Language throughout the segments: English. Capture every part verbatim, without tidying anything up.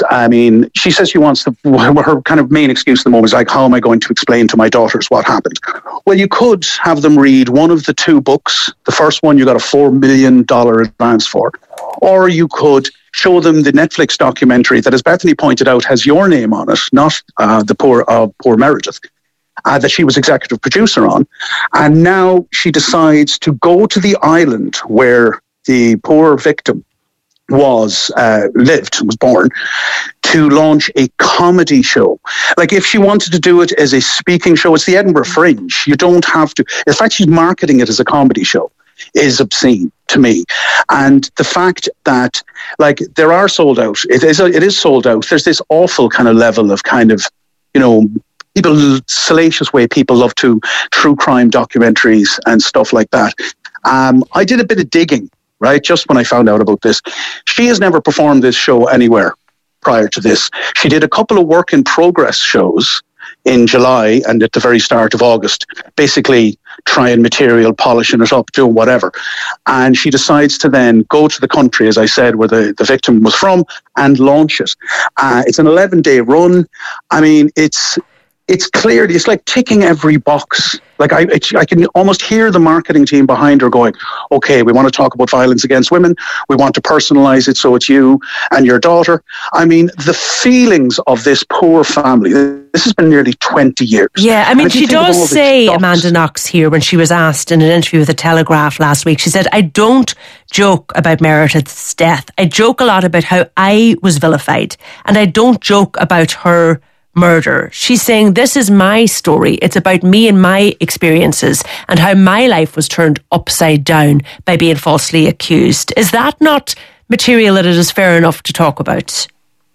I mean, she says she wants to, her kind of main excuse at the moment is like, how am I going to explain to my daughters what happened? Well, you could have them read one of the two books. The first one you got a four million dollars advance for. Or you could show them the Netflix documentary that, as Bethany pointed out, has your name on it, not uh, the poor, uh, poor Meredith. Uh, that she was executive producer on. And now she decides to go to the island where the poor victim was, uh, lived, was born, to launch a comedy show. Like, if she wanted to do it as a speaking show, it's the Edinburgh Fringe. You don't have to. In fact, she's marketing it as a comedy show is obscene to me. And the fact that, like, there are sold out, it is, it is sold out. There's this awful kind of level of kind of, you know, people, salacious way people love to true crime documentaries and stuff like that. Um, I did a bit of digging, right, just when I found out about this. She has never performed this show anywhere prior to this. She did a couple of work in progress shows in July and at the very start of August, basically trying material, polishing it up, doing whatever. And she decides to then go to the country, as I said, where the, the victim was from, and launch it. Uh, it's an eleven-day run. I mean, it's... It's clearly, it's like ticking every box. Like I, it, I can almost hear the marketing team behind her going, okay, we want to talk about violence against women. We want to personalize it so it's you and your daughter. I mean, the feelings of this poor family, this has been nearly twenty years. Yeah, I mean, she does say, Amanda Knox here, when she was asked in an interview with The Telegraph last week, she said, I don't joke about Meredith's death. I joke a lot about how I was vilified, and I don't joke about her murder. She's saying, this is my story. It's about me and my experiences and how my life was turned upside down by being falsely accused. Is that not material that it is fair enough to talk about?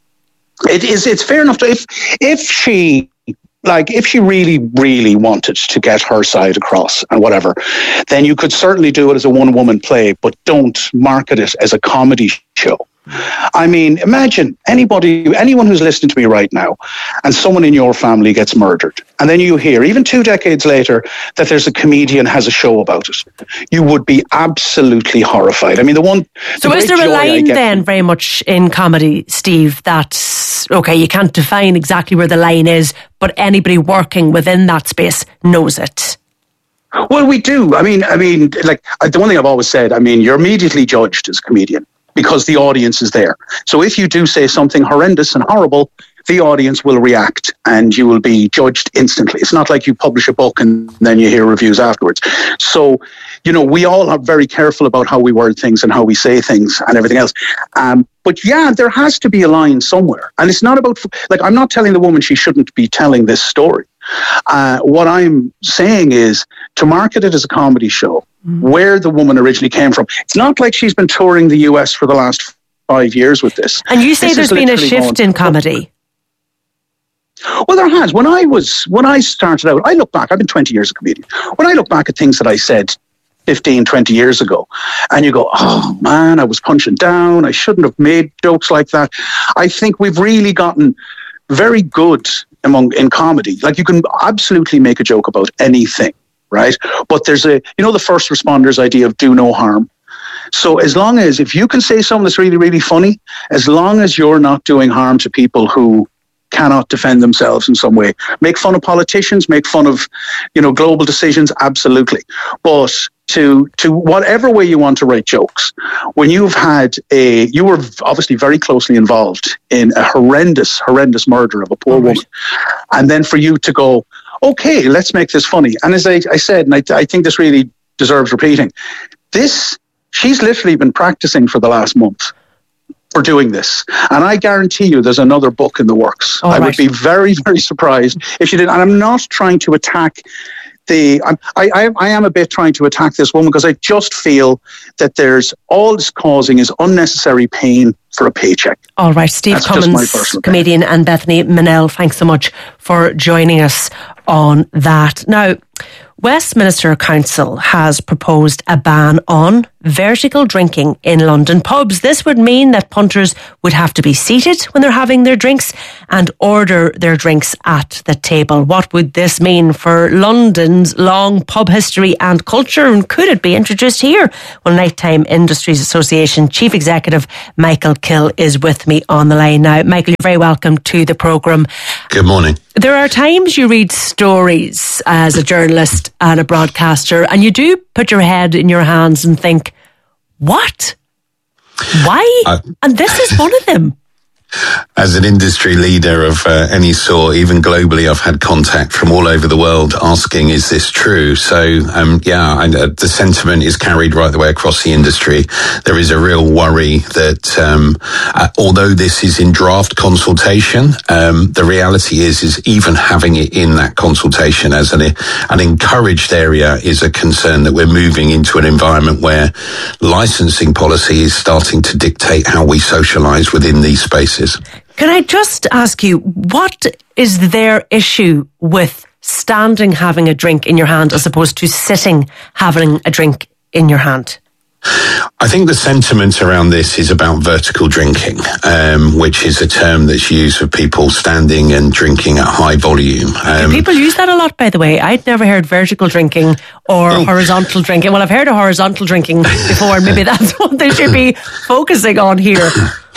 It is. It's fair enough to, if if she like if she really really wanted to get her side across and whatever, then you could certainly do it as a one woman play, but don't market it as a comedy show. I mean, imagine anybody, anyone who's listening to me right now, and someone in your family gets murdered, and then you hear, even two decades later, that there's a comedian has a show about it. You would be absolutely horrified. I mean, the one... So the is there a line then, from, very much in comedy, Steve, that's, okay, you can't define exactly where the line is, but anybody working within that space knows it? Well, we do. I mean, I mean, like, the one thing I've always said, I mean, you're immediately judged as a comedian, because the audience is there. So if you do say something horrendous and horrible, the audience will react and you will be judged instantly. It's not like you publish a book and then you hear reviews afterwards. So, you know, we all are very careful about how we word things and how we say things and everything else. Um, but yeah, there has to be a line somewhere. And it's not about, like, I'm not telling the woman she shouldn't be telling this story. Uh, what I'm saying is to market it as a comedy show, mm. where the woman originally came from. It's not like she's been touring the U S for the last five years with this. And you say this there's been a shift in comedy. Well, there has. When I was, when I started out, I look back, I've been twenty years a comedian. When I look back at things that I said fifteen, twenty years ago, and you go, oh man, I was punching down, I shouldn't have made jokes like that. I think we've really gotten very good among in comedy. Like, you can absolutely make a joke about anything, right? But there's a, you know, the first responders idea of do no harm. So as long as, if you can say something that's really, really funny, as long as you're not doing harm to people who cannot defend themselves in some way, make fun of politicians, make fun of, you know, global decisions, absolutely. But to to whatever way you want to write jokes, when you've had a, you were obviously very closely involved in a horrendous, horrendous murder of a poor woman, and then for you to go, okay, let's make this funny. And as I, I said, and I, I think this really deserves repeating, this, she's literally been practicing for the last month for doing this. And I guarantee you there's another book in the works. All I right. would be very, very surprised if she did. And I'm not trying to attack the, I'm, I, I, I am a bit trying to attack this woman, because I just feel that there's, all it's causing is unnecessary pain for a paycheck. All right, Steve That's Cummins, comedian, and Bethany Mennell, thanks so much for joining us on that. Now, Westminster Council has proposed a ban on vertical drinking in London pubs. This would mean that punters would have to be seated when they're having their drinks and order their drinks at the table. What would this mean for London's long pub history and culture, and could it be introduced here? Well, Nighttime Industries Association Chief Executive Michael Kill is with me on the line now. Michael, you're very welcome to the programme. Good morning. There are times you read stories as a journalist and a broadcaster, and you do put your head in your hands and think, what? Why? Uh, and this is one of them. As an industry leader of uh, any sort, even globally, I've had contact from all over the world asking, is this true? So, um, yeah, and, uh, the sentiment is carried right the way across the industry. There is a real worry that um, uh, although this is in draft consultation, um, the reality is, is even having it in that consultation as an, an encouraged area is a concern that we're moving into an environment where licensing policy is starting to dictate how we socialise within these spaces. Can I just ask you, what is their issue with standing having a drink in your hand as opposed to sitting having a drink in your hand? I think the sentiment around this is about vertical drinking, um, which is a term that's used for people standing and drinking at high volume. Um, people use that a lot, by the way. I'd never heard vertical drinking or oh. horizontal drinking. Well, I've heard of horizontal drinking before, and maybe that's what they should be focusing on here.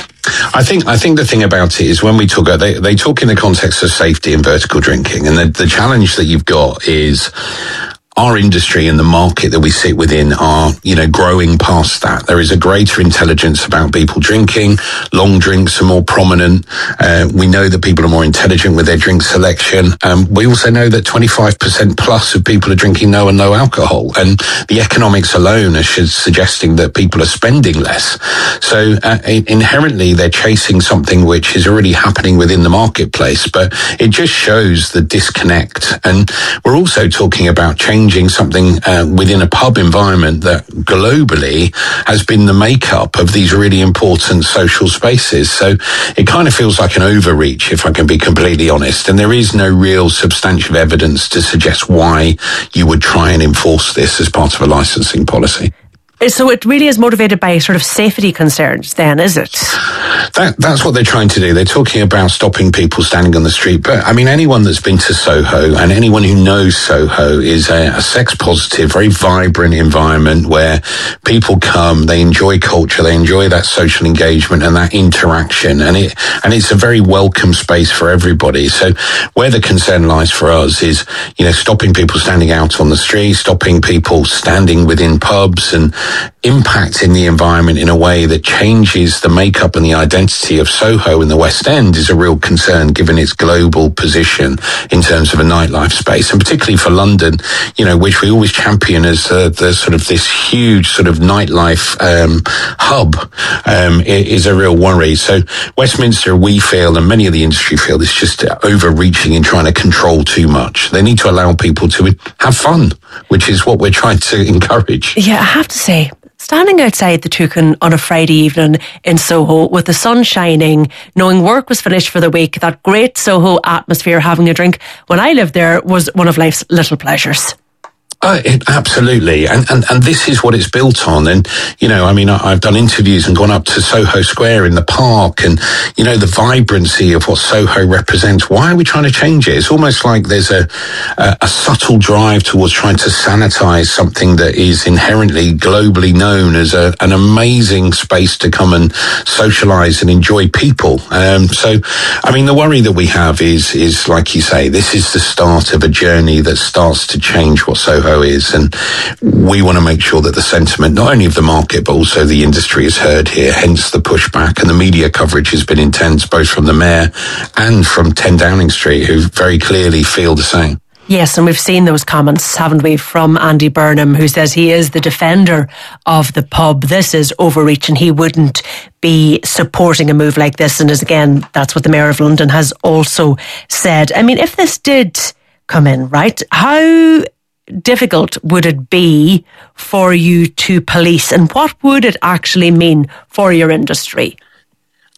I think I think the thing about it is when we talk, they they talk in the context of safety and vertical drinking, and the, the challenge that you've got is our industry and the market that we sit within are, you know, growing past that. There is a greater intelligence about people drinking. Long drinks are more prominent. Uh, we know that people are more intelligent with their drink selection. Um, we also know that twenty-five percent plus of people are drinking no and low alcohol. And the economics alone are suggesting that people are spending less. So uh, inherently, they're chasing something which is already happening within the marketplace. But it just shows the disconnect. And we're also talking about changing something uh, within a pub environment that globally has been the makeup of these really important social spaces. So it kind of feels like an overreach, if I can be completely honest. And there is no real substantive evidence to suggest why you would try and enforce this as part of a licensing policy. So it really is motivated by sort of safety concerns then, is it? That, that's what they're trying to do. They're talking about stopping people standing on the street. But I mean, anyone that's been to Soho and anyone who knows Soho is a, a sex positive, very vibrant environment where people come, they enjoy culture, they enjoy that social engagement and that interaction. And it, and it's a very welcome space for everybody. So where the concern lies for us is, you know, stopping people standing out on the street, stopping people standing within pubs and impacting the environment in a way that changes the makeup and the identity of Soho in the West End is a real concern given its global position in terms of a nightlife space, and particularly for London, you know, which we always champion as uh, the sort of this huge sort of nightlife um, hub um, is a real worry. So Westminster, we feel, and many of the industry feel, is just overreaching in trying to control too much. They need to allow people to have fun, which is what we're trying to encourage. Yeah, I have to say, standing outside the Toucan on a Friday evening in Soho with the sun shining, knowing work was finished for the week, that great Soho atmosphere, having a drink when I lived there was one of life's little pleasures. Uh, it, absolutely. And, and, and this is what it's built on. And, you know, I mean, I, I've done interviews and gone up to Soho Square in the park and, you know, the vibrancy of what Soho represents. Why are we trying to change it? It's almost like there's a, a, a subtle drive towards trying to sanitize something that is inherently globally known as a, an amazing space to come and socialize and enjoy people. Um, so, I mean, the worry that we have is, is like you say, this is the start of a journey that starts to change what Soho is, and we want to make sure that the sentiment, not only of the market but also the industry, is heard here, hence the pushback. And the media coverage has been intense, both from the mayor and from ten Downing Street, who very clearly feel the same. Yes, and we've seen those comments, haven't we, from Andy Burnham, who says he is the defender of the pub. This is overreach and he wouldn't be supporting a move like this. And as again, that's what the Mayor of London has also said. I mean, if this did come in, right, how difficult would it be for you to police, and what would it actually mean for your industry?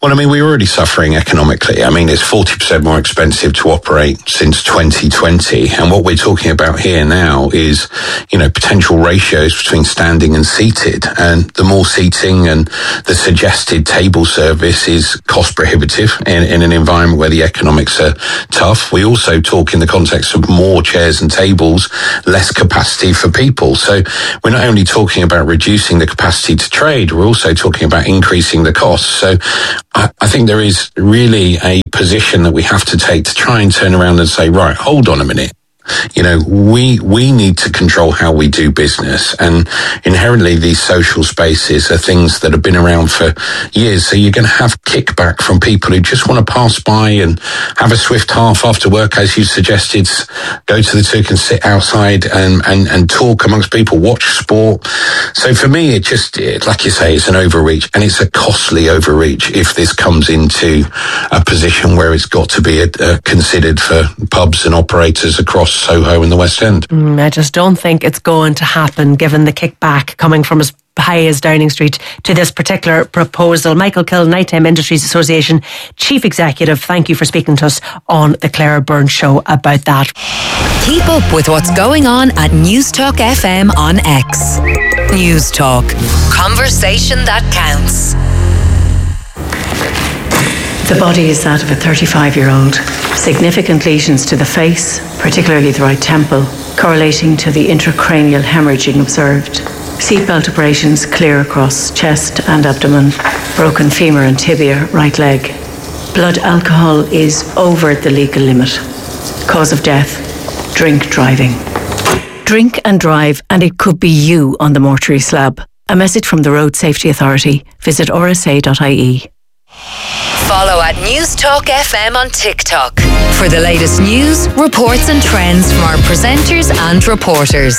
Well, I mean, we're already suffering economically. I mean, it's forty percent more expensive to operate since twenty twenty. And what we're talking about here now is, you know, potential ratios between standing and seated. And the more seating and the suggested table service is cost prohibitive in, in an environment where the economics are tough. We also talk in the context of more chairs and tables, less capacity for people. So we're not only talking about reducing the capacity to trade, we're also talking about increasing the costs. So I think there is really a position that we have to take to try and turn around and say, right, hold on a minute. You know, we we need to control how we do business, and inherently these social spaces are things that have been around for years. So you're going to have kickback from people who just want to pass by and have a swift half after work, as you suggested, go to the Took and sit outside and, and, and talk amongst people, watch sport. So for me, it just, it, like you say, it's an overreach, and it's a costly overreach if this comes into a position where it's got to be a, a considered for pubs and operators across Soho and the West End. Mm, I just don't think it's going to happen, given the kickback coming from as high as Downing Street to this particular proposal. Michael Kill, Nighttime Industries Association Chief Executive, thank you for speaking to us on the Claire Byrne Show about that. Keep up with what's going on at Newstalk F M on X. Newstalk. Conversation that counts. The body is that of a thirty-five-year-old. Significant lesions to the face, particularly the right temple, correlating to the intracranial hemorrhaging observed. Seatbelt abrasions clear across chest and abdomen. Broken femur and tibia, right leg. Blood alcohol is over the legal limit. Cause of death, drink driving. Drink and drive, and it could be you on the mortuary slab. A message from the Road Safety Authority. Visit r s a dot i e. Follow at Newstalk F M on TikTok for the latest news, reports and trends from our presenters and reporters.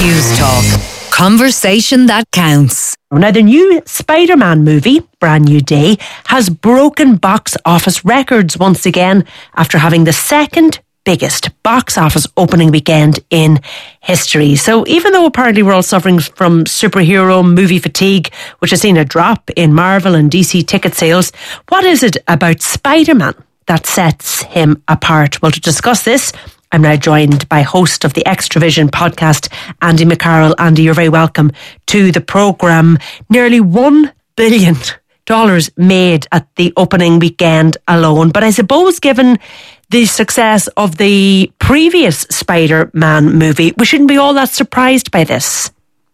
Newstalk. Conversation that counts. Now, the new Spider-Man movie, Brand New Day, has broken box office records once again after having the second biggest box office opening weekend in history. So even though apparently we're all suffering from superhero movie fatigue, which has seen a drop in Marvel and D C ticket sales, what is it about Spider-Man that sets him apart? Well, to discuss this, I'm now joined by host of the Extravision podcast, Andy McCarroll. Andy, you're very welcome to the programme. Nearly one billion dollars made at the opening weekend alone. But I suppose given the success of the previous Spider-Man movie, we shouldn't be all that surprised by this.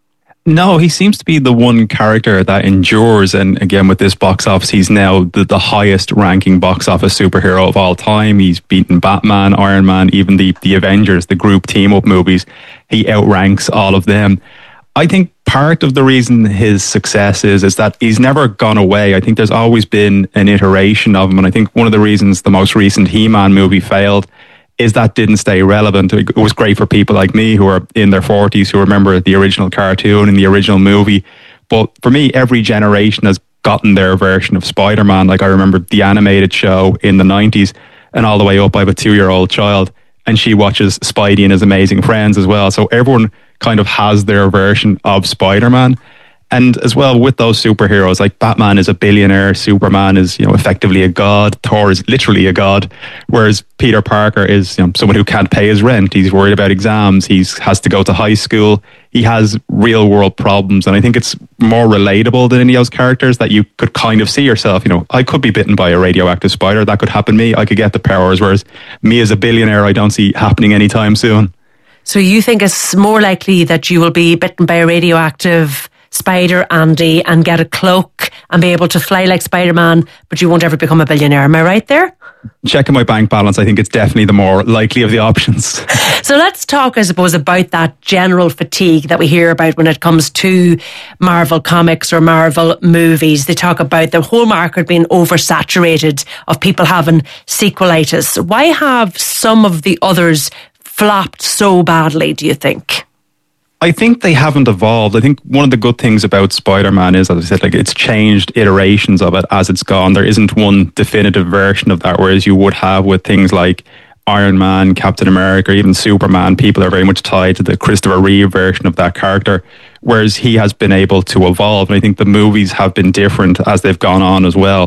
No, he seems to be the one character that endures. And again, with this box office, he's now the, the highest ranking box office superhero of all time. He's beaten Batman, Iron Man, even the, the Avengers, the group team-up movies. He outranks all of them. I think part of the reason his success is, is that he's never gone away. I think there's always been an iteration of him. And I think one of the reasons the most recent He-Man movie failed is that didn't stay relevant. It was great for people like me who are in their forties, who remember the original cartoon and the original movie. But for me, every generation has gotten their version of Spider-Man. Like I remember the animated show in the nineties, and all the way up, I have a two-year-old child, and she watches Spidey and His Amazing Friends as well. So everyone kind of has their version of Spider-Man. And as well with those superheroes, like Batman is a billionaire, Superman is, you know, effectively a god, Thor is literally a god, whereas Peter Parker is, you know, someone who can't pay his rent. He's worried about exams. He has to go to high school. He has real world problems. And I think it's more relatable than any of those characters that you could kind of see yourself. You know, I could be bitten by a radioactive spider. That could happen to me. I could get the powers. Whereas me as a billionaire, I don't see happening anytime soon. So you think it's more likely that you will be bitten by a radioactive spider, Andy, and get a cloak and be able to fly like Spider-Man, but you won't ever become a billionaire. Am I right there? Checking my bank balance, I think it's definitely the more likely of the options. So let's talk, I suppose, about that general fatigue that we hear about when it comes to Marvel comics or Marvel movies. They talk about the whole market being oversaturated of people having sequelitis. Why have some of the others flopped so badly, do you think? I think they haven't evolved. I think one of the good things about Spider-Man is, as I said, like it's changed iterations of it as it's gone. There isn't one definitive version of that, whereas you would have with things like Iron Man, Captain America, even Superman. People are very much tied to the Christopher Reeve version of that character, whereas he has been able to evolve. And I think the movies have been different as they've gone on as well.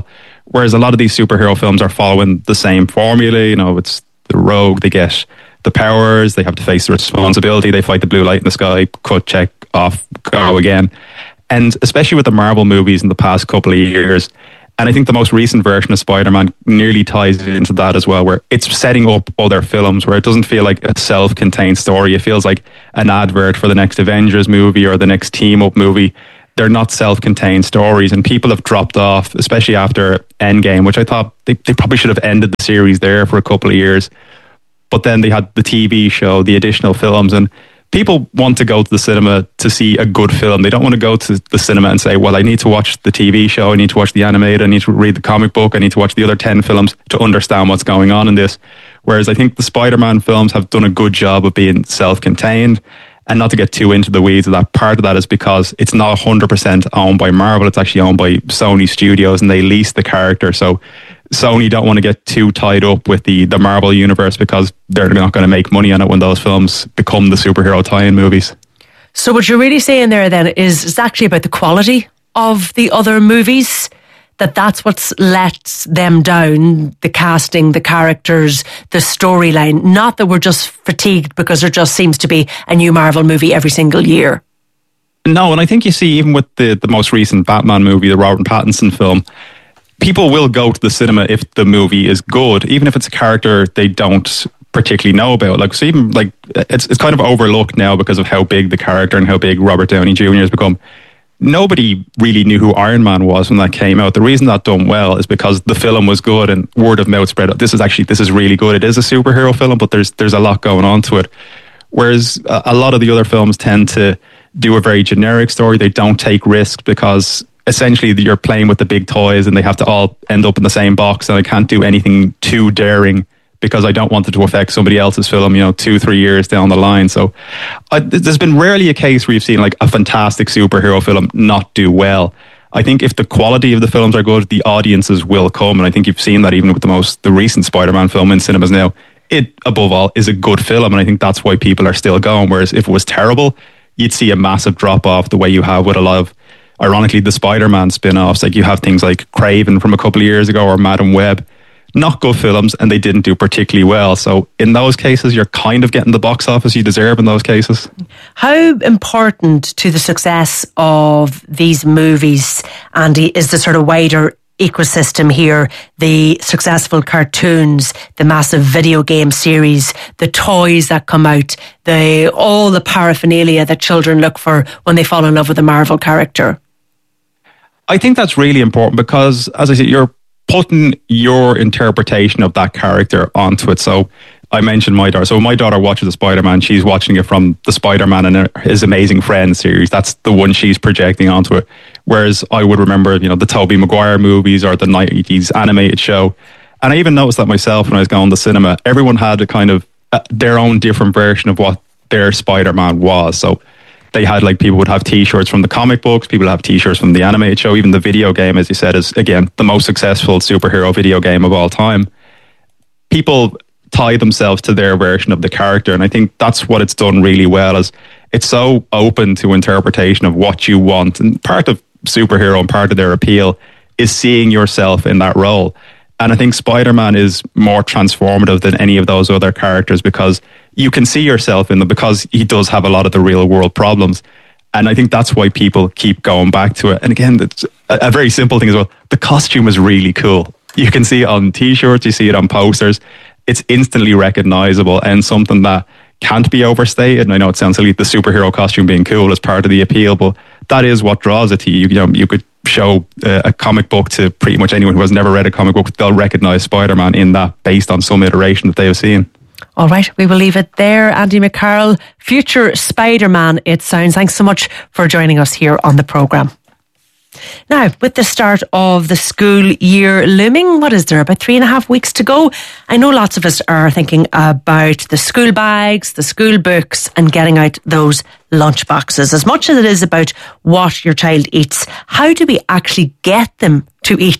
Whereas a lot of these superhero films are following the same formula. You know, it's the rogue, they get the powers, they have to face the responsibility, they fight the blue light in the sky, cut, check, off, go again. And especially with the Marvel movies in the past couple of years, and I think the most recent version of Spider-Man nearly ties into that as well, where it's setting up other films, where it doesn't feel like a self-contained story. It feels like an advert for the next Avengers movie or the next team-up movie. They're not self-contained stories, and people have dropped off, especially after Endgame, which I thought they, they probably should have ended the series there for a couple of years. But then they had the T V show, the additional films, and people want to go to the cinema to see a good film. They don't want to go to the cinema and say, well, I need to watch the T V show, I need to watch the animated, I need to read the comic book, I need to watch the other ten films to understand what's going on in this. Whereas I think the Spider-Man films have done a good job of being self-contained. And not to get too into the weeds of that, part of that is because it's not one hundred percent owned by Marvel, it's actually owned by Sony Studios, and they lease the character. So Sony don't want to get too tied up with the, the Marvel universe, because they're not going to make money on it when those films become the superhero tie-in movies. So what you're really saying there then is it's actually about the quality of the other movies, that that's what's let them down, the casting, the characters, the storyline, not that we're just fatigued because there just seems to be a new Marvel movie every single year. No, and I think you see even with the, the most recent Batman movie, the Robert Pattinson film, people will go to the cinema if the movie is good, even if it's a character they don't particularly know about. Like, so even like it's it's kind of overlooked now because of how big the character and how big Robert Downey Junior has become. Nobody really knew who Iron Man was when that came out. The reason that done well is because the film was good and word of mouth spread out. This is actually, this is really good. It is a superhero film, but there's there's a lot going on to it. Whereas a, a lot of the other films tend to do a very generic story. They don't take risks because essentially you're playing with the big toys and they have to all end up in the same box, and I can't do anything too daring because I don't want it to affect somebody else's film, you know, two, three years down the line. So uh, there's been rarely a case where you've seen like a fantastic superhero film not do well. I think if the quality of the films are good, the audiences will come. And I think you've seen that even with the most, the recent Spider-Man film in cinemas now. It, above all, is a good film. And I think that's why people are still going. Whereas if it was terrible, you'd see a massive drop off the way you have with a lot of, ironically, the Spider-Man spin-offs. Like you have things like Craven from a couple of years ago or Madam Web. Not good films, and they didn't do particularly well. So in those cases, you're kind of getting the box office you deserve in those cases. How important to the success of these movies, Andy, is the sort of wider ecosystem here? The successful cartoons, the massive video game series, the toys that come out, the all the paraphernalia that children look for when they fall in love with a Marvel character. I think that's really important because, as I said, you're putting your interpretation of that character onto it. So I mentioned my daughter. So my daughter watches the Spider-Man. She's watching it from the Spider-Man and His Amazing Friends series. That's the one she's projecting onto it. Whereas I would remember, you know, the Tobey Maguire movies or the nineties animated show. And I even noticed that myself when I was going to the cinema. Everyone had a kind of uh, their own different version of what their Spider-Man was. So they had, like, people would have t-shirts from the comic books, people have t-shirts from the animated show. Even the video game, as you said, is, again, the most successful superhero video game of all time. People tie themselves to their version of the character, and I think that's what it's done really well, is it's so open to interpretation of what you want. And part of superhero and part of their appeal is seeing yourself in that role. And I think Spider-Man is more transformative than any of those other characters because you can see yourself in them, because he does have a lot of the real world problems. And I think that's why people keep going back to it. And again, it's a, a very simple thing as well. The costume is really cool. You can see it on t-shirts, you see it on posters. It's instantly recognizable and something that can't be overstated. And I know it sounds silly, the superhero costume being cool is part of the appeal, but that is what draws it to you. You know, you could show uh, a comic book to pretty much anyone who has never read a comic book. They'll recognize Spider-Man in that based on some iteration that they have seen. All right, we will leave it there. Andy McCarroll, future Spider-Man, it sounds. Thanks so much for joining us here on the programme. Now, with the start of the school year looming, what is there, about three and a half weeks to go? I know lots of us are thinking about the school bags, the school books, and getting out those lunch boxes. As much as it is about what your child eats, how do we actually get them to eat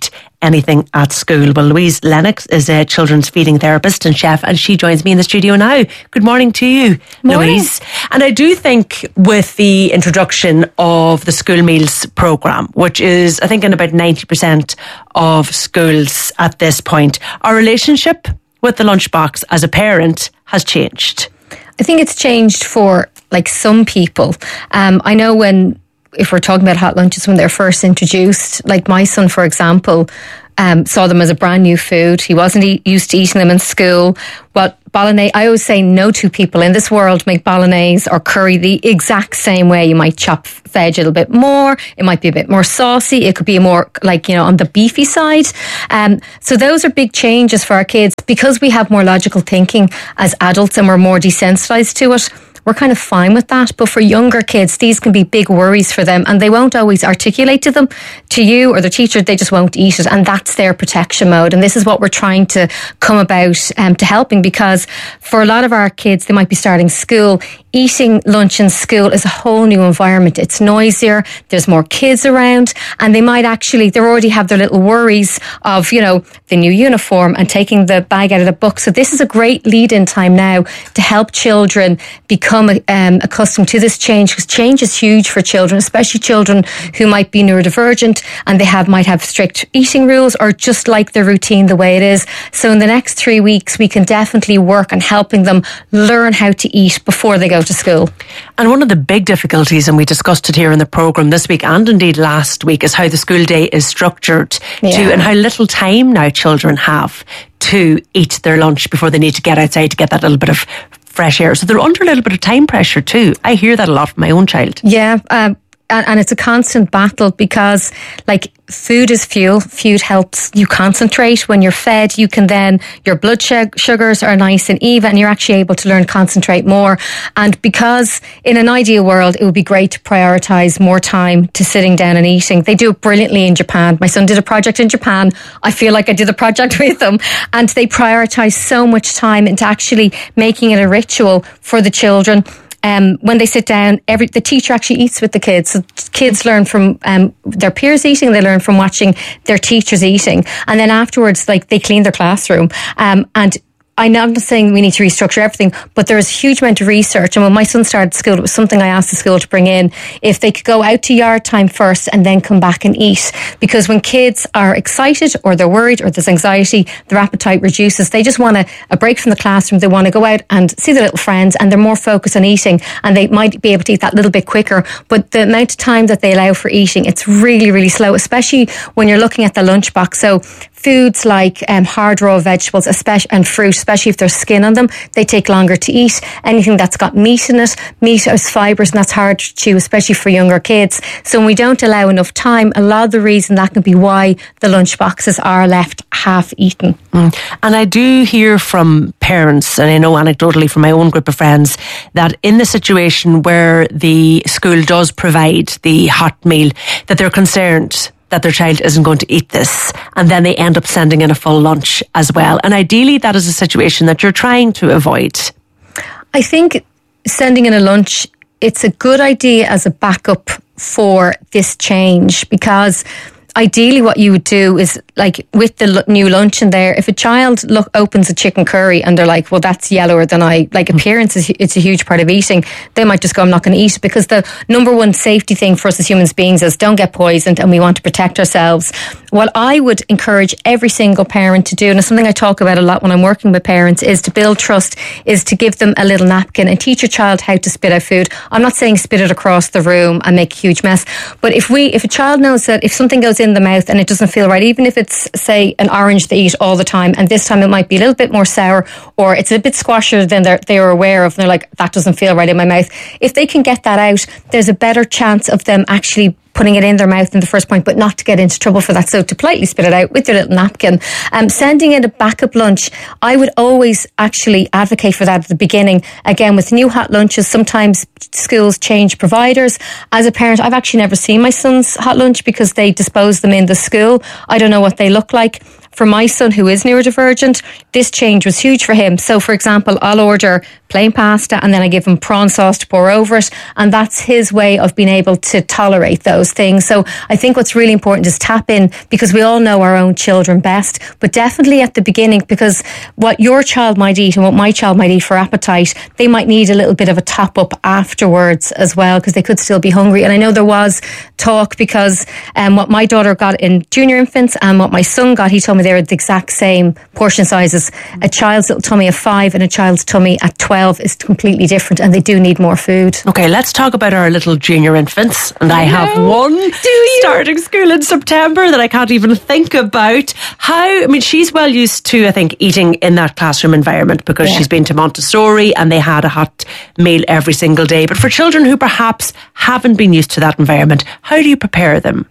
anything at school. Well, Louise Lennox is a children's feeding therapist and chef, and she joins me in the studio now. Good morning to you, morning. Louise. And I do think with the introduction of the school meals programme, which is, I think, in about ninety percent of schools at this point, our relationship with the lunchbox as a parent has changed. I think it's changed for like some people. Um, I know when, if we're talking about hot lunches, when they're first introduced, like my son, for example, um, saw them as a brand new food. He wasn't e- used to eating them in school. Well, bolognese, I always say no two people in this world make bolognese or curry the exact same way. You might chop veg a little bit more. It might be a bit more saucy. It could be more like, you know, on the beefy side. Um, so those are big changes for our kids because we have more logical thinking as adults and we're more desensitized to it. We're kind of fine with that. But for younger kids, these can be big worries for them and they won't always articulate to them, to you or the teacher. They just won't eat it. And that's their protection mode. And this is what we're trying to come about um, to helping, because for a lot of our kids, they might be starting school. Eating lunch in school is a whole new environment. It's noisier. There's more kids around and they might actually, they already have their little worries of, you know, the new uniform and taking the bag out of the book. So this is a great lead-in time now to help children become um, accustomed to this change, because change is huge for children, especially children who might be neurodivergent and they have might have strict eating rules or just like their routine the way it is. So in the next three weeks, we can definitely work on helping them learn how to eat before they go to school. And one of the big difficulties, and we discussed it here in the programme this week and indeed last week, is how the school day is structured yeah. to, and how little time now children have to eat their lunch before they need to get outside to get that little bit of fresh air. So they're under a little bit of time pressure too. I hear that a lot from my own child. Yeah, um, and, and it's a constant battle because like food is fuel. Food helps you concentrate. When you're fed, you can then, your blood sugars are nice and even and you're actually able to learn to concentrate more. And because in an ideal world, it would be great to prioritise more time to sitting down and eating. They do it brilliantly in Japan. My son did a project in Japan. I feel like I did a project with them. And they prioritise so much time into actually making it a ritual for the children. Um, when they sit down, every the teacher actually eats with the kids. So kids learn from um, their peers eating. They learn from watching their teachers eating, and then afterwards, like they clean their classroom. Um, and I'm not saying we need to restructure everything, but there is a huge amount of research. And when my son started school, it was something I asked the school to bring in. If they could go out to yard time first and then come back and eat. Because when kids are excited or they're worried or there's anxiety, their appetite reduces. They just want a, a break from the classroom. They want to go out and see their little friends and they're more focused on eating and they might be able to eat that little bit quicker. But the amount of time that they allow for eating, it's really, really slow, especially when you're looking at the lunchbox. So foods like um, hard raw vegetables especially, and fruit, especially if there's skin on them, they take longer to eat. Anything that's got meat in it, meat has fibres and that's hard to chew, especially for younger kids. So when we don't allow enough time, a lot of the reason that can be why the lunch boxes are left half eaten. Mm. And I do hear from parents, and I know anecdotally from my own group of friends, that in the situation where the school does provide the hot meal, that they're concerned that their child isn't going to eat this, and then they end up sending in a full lunch as well. And ideally that is a situation that you're trying to avoid. I think sending in a lunch, it's a good idea as a backup for this change, because ideally what you would do is, like with the new lunch in there, if a child look opens a chicken curry and they're like, well, that's yellower than I, like appearance is it's a huge part of eating, they might just go, I'm not going to eat it, because the number one safety thing for us as human beings is don't get poisoned and we want to protect ourselves. What I would encourage every single parent to do, and it's something I talk about a lot when I'm working with parents, is to build trust, is to give them a little napkin and teach your child how to spit out food. I'm not saying spit it across the room and make a huge mess, but if we, if a child knows that if something goes in the mouth and it doesn't feel right, even if it's, say, an orange they eat all the time, and this time it might be a little bit more sour, or it's a bit squashier than they're, they're aware of, and they're like, that doesn't feel right in my mouth. If they can get that out, there's a better chance of them actually putting it in their mouth in the first point, but not to get into trouble for that. So to politely spit it out with their little napkin. Um, sending in a backup lunch, I would always actually advocate for that at the beginning. Again, with new hot lunches, sometimes schools change providers. As a parent, I've actually never seen my son's hot lunch because they dispose them in the school. I don't know what they look like. for my son who is neurodivergent, this change was huge for him. So for example, I'll order plain pasta and then I give him prawn sauce to pour over it, and that's his way of being able to tolerate those things. So I think what's really important is tap in, because we all know our own children best, but definitely at the beginning, because what your child might eat and what my child might eat for appetite, they might need a little bit of a top up afterwards as well, because they could still be hungry. And I know there was talk, because um, what my daughter got in junior infants and what my son got, he told me they were the exact same portion sizes. A child's little tummy of five and a child's tummy at twelve is completely different, and they do need more food. Okay, let's talk about our little junior infants. And I, I have one do you? starting school in September that I can't even think about. How, I mean, she's well used to, I think, eating in that classroom environment, because yeah. she's been to Montessori and they had a hot meal every single day. But for children who perhaps haven't been used to that environment, how do you prepare them?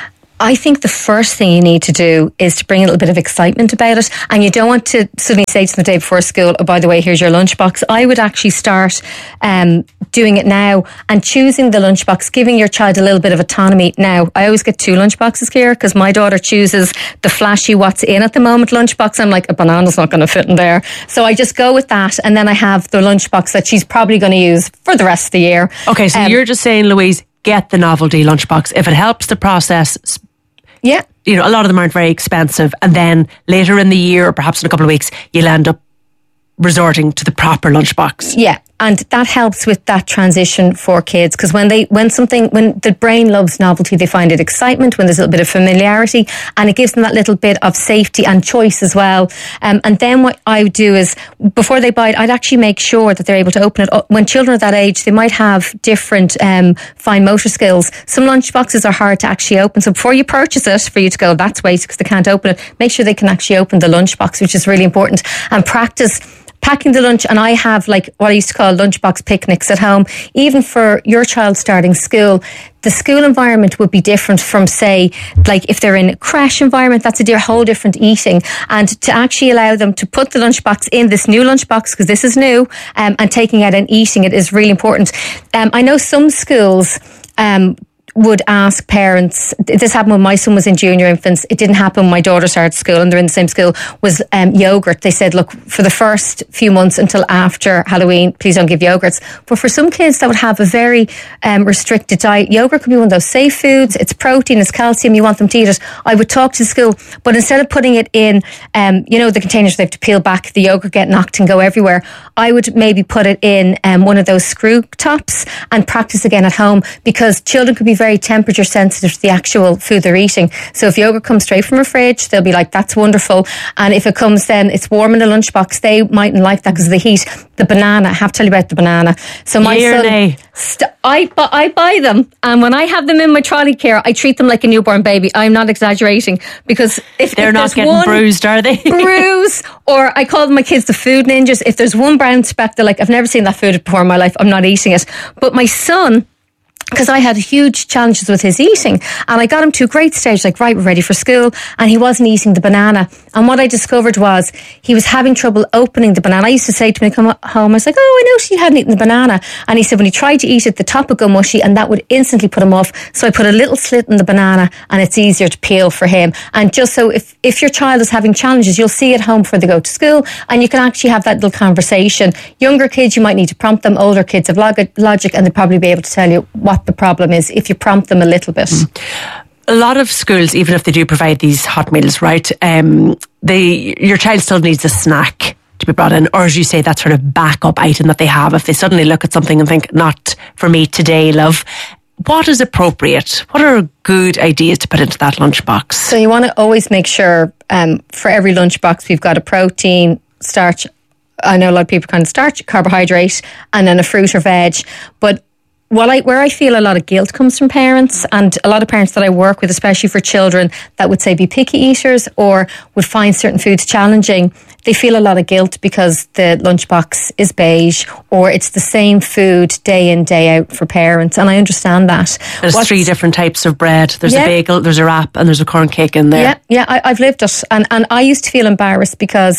I think the first thing you need to do is to bring a little bit of excitement about it, and you don't want to suddenly say to them the day before school, oh, by the way, here's your lunchbox. I would actually start um, doing it now and choosing the lunchbox, giving your child a little bit of autonomy. Now, I always get two lunchboxes here, because my daughter chooses the flashy what's in at the moment lunchbox. I'm like, a banana's not going to fit in there. So I just go with that, and then I have the lunchbox that she's probably going to use for the rest of the year. Okay, so um, you're just saying, Louise, get the novelty lunchbox. If it helps the process, yeah, you know, a lot of them aren't very expensive, and then later in the year, or perhaps in a couple of weeks, you'll end up resorting to the proper lunchbox. Yeah, and that helps with that transition for kids, because when they when something when the brain loves novelty, they find it excitement when there's a little bit of familiarity, and it gives them that little bit of safety and choice as well. Um, and then what I would do is, before they buy it, I'd actually make sure that they're able to open it up. When children are that age, they might have different um, fine motor skills. Some lunchboxes are hard to actually open, so before you purchase it, for you to go, that's waste because they can't open it, make sure they can actually open the lunchbox, which is really important, and practice packing the lunch. And I have like what I used to call lunchbox picnics at home. Even for your child starting school, the school environment would be different from, say, like if they're in a creche environment, that's a whole different eating. And to actually allow them to put the lunchbox in this new lunchbox, because this is new, um, and taking it and eating it is really important. Um, I know some schools um, would ask parents, this happened when my son was in junior infants, it didn't happen when my daughter started school and they're in the same school, was um, yogurt. They said, look, for the first few months until after Halloween, please don't give yogurts. But for some kids that would have a very um, restricted diet, yogurt could be one of those safe foods. It's protein, it's calcium, you want them to eat it. I would talk to the school, but instead of putting it in, um, you know, the containers they have to peel back, the yogurt get knocked and go everywhere, I would maybe put it in um, one of those screw tops and practice again at home, because children could be very very temperature sensitive to the actual food they're eating. So if yogurt comes straight from a fridge, they'll be like, that's wonderful. And if it comes then, it's warm in the lunchbox, they mightn't like that because of the heat. The banana, I have to tell you about the banana. So my Year son, st- I, bu- I buy them, and when I have them in my trolley care, I treat them like a newborn baby. I'm not exaggerating, because if they're if not getting bruised, are they? bruise, or I call my kids the food ninjas. If there's one brown speck, they're like, I've never seen that food before in my life, I'm not eating it. But my son, because I had huge challenges with his eating, and I got him to a great stage, like, right, we're ready for school, and he wasn't eating the banana. And what I discovered was he was having trouble opening the banana. I used to say to him, come home, I was like, oh, I know she hadn't eaten the banana. And he said when he tried to eat it, the top would go mushy, and that would instantly put him off. So I put a little slit in the banana, and it's easier to peel for him. And just so if, if your child is having challenges, you'll see at home before they go to school, and you can actually have that little conversation. Younger kids, you might need to prompt them. Older kids have log- logic, and they'll probably be able to tell you what the problem is if you prompt them a little bit. Mm. A lot of schools, even if they do provide these hot meals, right, um, they your child still needs a snack to be brought in, or as you say, that sort of backup item that they have if they suddenly look at something and think, not for me today, love. What is appropriate? What are good ideas to put into that lunchbox? So you want to always make sure um, for every lunchbox we've got a protein, starch, I know a lot of people kind of starch, carbohydrate, and then a fruit or veg. But Well, I, where I feel a lot of guilt comes from parents, and a lot of parents that I work with, especially for children that would say be picky eaters or would find certain foods challenging, they feel a lot of guilt because the lunchbox is beige or it's the same food day in, day out for parents. And I understand that. There's What's, three different types of bread. There's yeah. a bagel, there's a wrap, and there's a corn cake in there. Yeah, yeah, I, I've lived it. And, and I used to feel embarrassed because,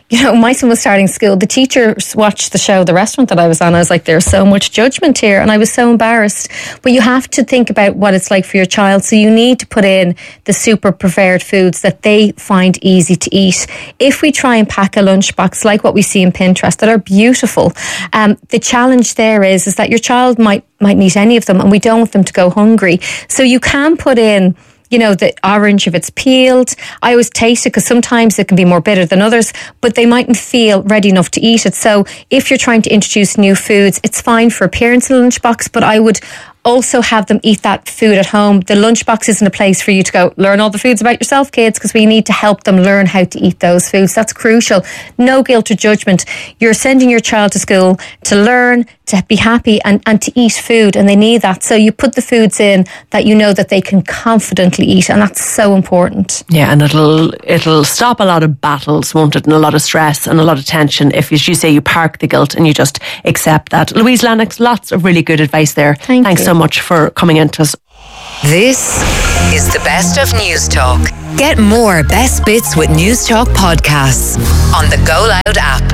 you know, my son was starting school. The teachers watched the show, the restaurant that I was on. I was like, there's so much judgment here. And I was so embarrassed. But you have to think about what it's like for your child. So you need to put in the super preferred foods that they find easy to eat. If we try and pack a lunchbox like what we see in Pinterest that are beautiful, um, the challenge there is, is that your child might, might eat any of them, and we don't want them to go hungry. So you can put in, you know, the orange if it's peeled. I always taste it because sometimes it can be more bitter than others, but they mightn't feel ready enough to eat it. So if you're trying to introduce new foods, it's fine for appearance in a lunchbox, but I would also have them eat that food at home. The lunchbox isn't a place for you to go learn all the foods about yourself, kids, because we need to help them learn how to eat those foods. That's crucial. No guilt or judgment. You're sending your child to school to learn, to be happy, and, and to eat food, and they need that. So you put the foods in that you know that they can confidently eat, and that's so important. Yeah, and it'll it'll stop a lot of battles, won't it, and a lot of stress and a lot of tension if, as you say, you park the guilt and you just accept that. Louise Lennox, lots of really good advice there. Thank Thanks you. so much for coming in to us. This is the best of News Talk. Get more best bits with News Talk podcasts on the Go Loud app.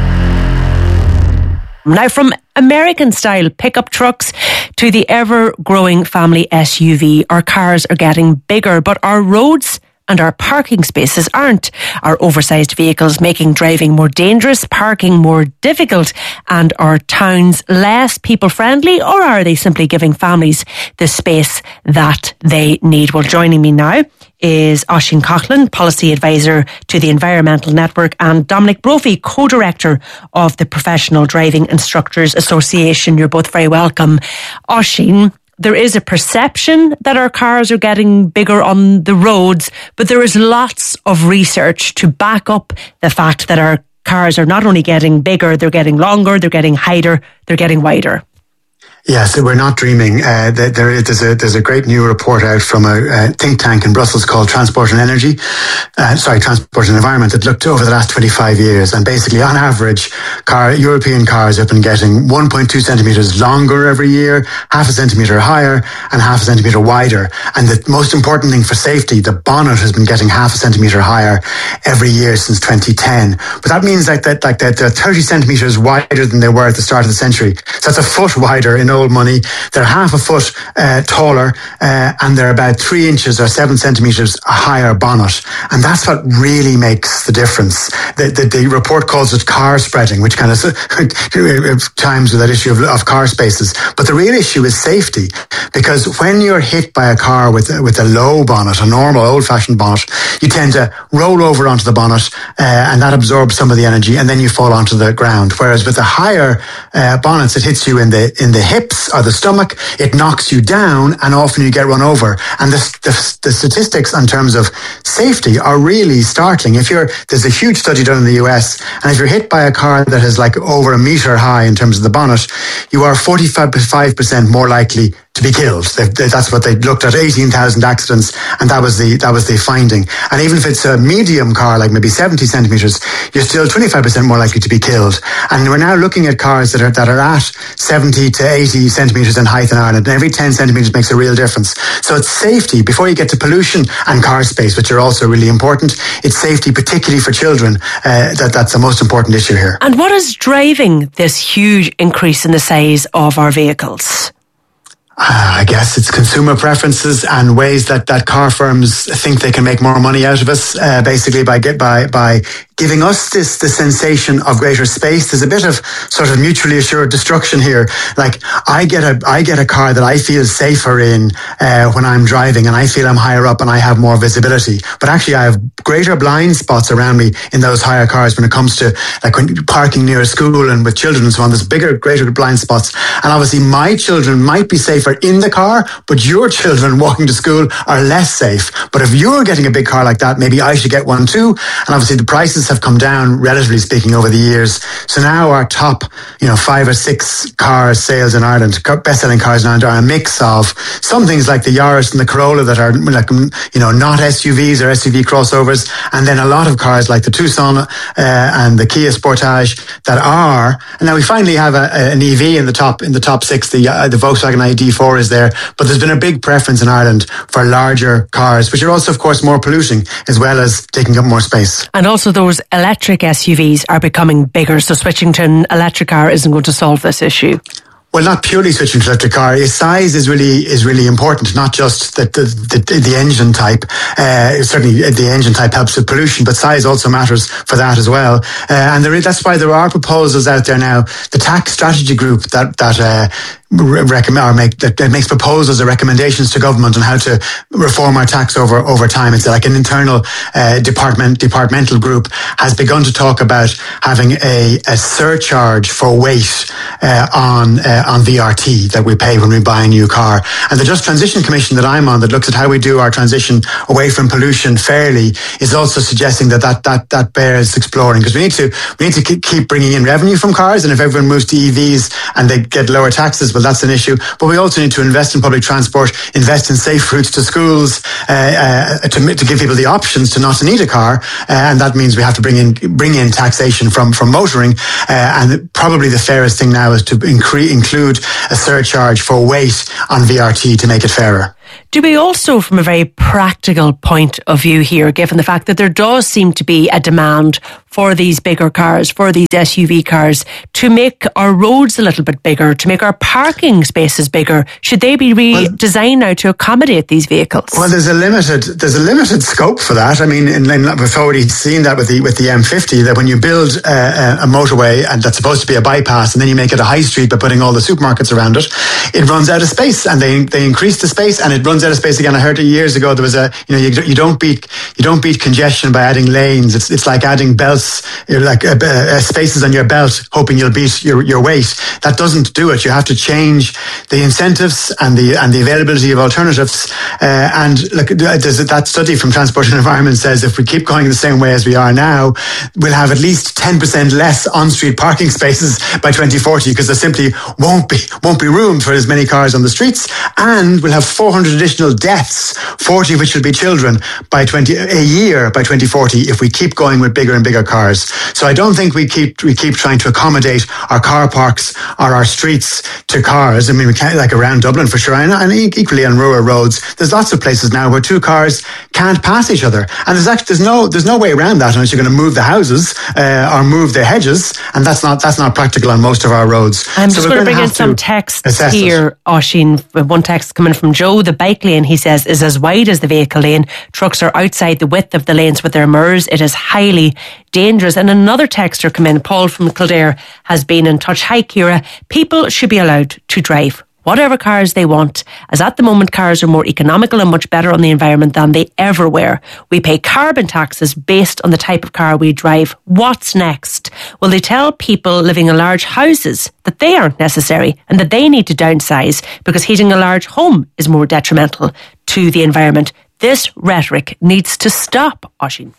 Now, from American-style pickup trucks to the ever-growing family S U V, our cars are getting bigger, but our roads and our parking spaces aren't. Our oversized vehicles making driving more dangerous, parking more difficult, and our towns less people-friendly, or are they simply giving families the space that they need? Well, joining me now is Oisín Coughlan, Policy Advisor to the Environmental Network, and Dominic Brophy, Co-Director of the Professional Driving Instructors Association. You're both very welcome. Oisín, there is a perception that our cars are getting bigger on the roads, but there is lots of research to back up the fact that our cars are not only getting bigger, they're getting longer, they're getting heighter, they're getting wider. Yes, we're not dreaming. Uh, there, there's a there's a great new report out from a, a think tank in Brussels called Transport and Energy, uh, sorry, Transport and Environment, that looked over the last twenty-five years, and basically, on average, car European cars have been getting one point two centimeters longer every year, half a centimeter higher, and half a centimeter wider. And the most important thing for safety, the bonnet has been getting half a centimeter higher every year since twenty ten. But that means like that, like that, they're thirty centimeters wider than they were at the start of the century. So that's a foot wider in old money. They're half a foot uh, taller, uh, and they're about three inches or seven centimeters higher bonnet. And that's what really makes the difference. The, the, the report calls it car spreading, which kind of chimes with that issue of, of car spaces. But the real issue is safety, because when you're hit by a car with, with a low bonnet, a normal old-fashioned bonnet, you tend to roll over onto the bonnet, uh, and that absorbs some of the energy, and then you fall onto the ground. Whereas with the higher uh, bonnets, it hits you in the in the hips or the stomach, it knocks you down, and often you get run over. And the, the, the statistics in terms of safety are really startling. If you're, there's a huge study done in the U S, and if you're hit by a car that is like over a metre high in terms of the bonnet, you are forty-five percent more likely to be killed. They, they, that's what they looked at, eighteen thousand accidents, and that was the that was the finding. And even if it's a medium car, like maybe seventy centimetres, you're still twenty-five percent more likely to be killed. And we're now looking at cars that are that are at seventy to eighty centimetres in height in Ireland, and every ten centimetres makes a real difference. So it's safety, before you get to pollution and car space, which are also really important, it's safety, particularly for children, uh, that, that's the most important issue here. And what is driving this huge increase in the size of our vehicles? Uh, I guess it's consumer preferences and ways that, that car firms think they can make more money out of us, uh, basically by get by by giving us this the sensation of greater space. There's a bit of sort of mutually assured destruction here. Like I get a I get a car that I feel safer in uh, when I'm driving, and I feel I'm higher up and I have more visibility. But actually, I have greater blind spots around me in those higher cars when it comes to like when parking near a school and with children and so on. There's bigger, greater blind spots, and obviously my children might be safer in the car, but your children walking to school are less safe. But if you're getting a big car like that, maybe I should get one too. And obviously the prices have come down, relatively speaking, over the years. So now our top, you know, five or six car sales in Ireland, best-selling cars in Ireland, are a mix of some things like the Yaris and the Corolla that are like, you know, not S U Vs or S U V crossovers, and then a lot of cars like the Tucson uh, and the Kia Sportage that are. And now we finally have a, an E V in the top in the top six, the uh, the Volkswagen I D four is there, but there's been a big preference in Ireland for larger cars, which are also, of course, more polluting, as well as taking up more space. And also those electric S U Vs are becoming bigger, so switching to an electric car isn't going to solve this issue. Well, not purely switching to electric car. Size is really is really important. Not just that the, the the engine type. Uh, certainly, the engine type helps with pollution, but size also matters for that as well. Uh, and there is, that's why there are proposals out there now. The Tax Strategy Group that that. Uh, recommend or make that, that makes proposals or recommendations to government on how to reform our tax over over time. It's like an internal uh, department departmental group has begun to talk about having a, a surcharge for weight uh, on uh, on V R T that we pay when we buy a new car. And the Just Transition Commission that I'm on, that looks at how we do our transition away from pollution fairly, is also suggesting that that that, that bears exploring, because we need to we need to keep bringing in revenue from cars, and if everyone moves to E Vs and they get lower taxes, well, that's an issue. But we also need to invest in public transport, invest in safe routes to schools, uh, uh, to, to give people the options to not to need a car, uh, and that means we have to bring in bring in taxation from from motoring. Uh, and probably the fairest thing now is to incre- include a surcharge for weight on V R T to make it fairer. Do we also, from a very practical point of view here, given the fact that there does seem to be a demand for these bigger cars, for these S U V cars, to make our roads a little bit bigger, to make our parking spaces bigger, should they be redesigned well, now to accommodate these vehicles? Well, there's a limited there's a limited scope for that. I mean, in, in, we've already seen that with the with the M fifty, that when you build a, a motorway and that's supposed to be a bypass, and then you make it a high street by putting all the supermarkets around it, it runs out of space, and they they increase the space, and it runs out of space again. I heard it years ago. There was a you know you, you don't beat you don't beat congestion by adding lanes. It's it's like adding belts, like uh, uh, spaces on your belt, hoping you'll beat your, your weight. That doesn't do it. You have to change the incentives and the and the availability of alternatives. Uh, and look, there's that study from Transport and Environment says if we keep going the same way as we are now, we'll have at least ten percent less on-street parking spaces by twenty forty, because there simply won't be won't be room for as many cars on the streets, and we'll have four hundred additional deaths, forty of which will be children, by twenty a year by twenty forty if we keep going with bigger and bigger cars. So I don't think we keep we keep trying to accommodate our car parks or our streets to cars. I mean, we can't, like around Dublin for sure, and, and equally on rural roads. There's lots of places now where two cars can't pass each other, and there's actually there's no there's no way around that unless you're going to move the houses uh, or move the hedges, and that's not that's not practical on most of our roads. I'm so just going to bring in some texts here, Oisín. One text coming from Joe. The bike lane, he says, is as wide as the vehicle lane. Trucks are outside the width of the lanes with their mirrors. It is highly dangerous. And another texter come in, Paul from Kildare, has been in touch. Hi, Ciara. People should be allowed to drive whatever cars they want, as at the moment cars are more economical and much better on the environment than they ever were. We pay carbon taxes based on the type of car we drive. What's next? Will they tell people living in large houses that they aren't necessary and that they need to downsize because heating a large home is more detrimental to the environment? This rhetoric needs to stop, Oisín.